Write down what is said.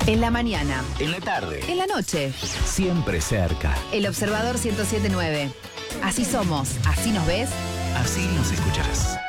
En la mañana. En la tarde. En la noche. Siempre cerca. El Observador 107.9. Así somos, así nos ves. Así nos escucharás.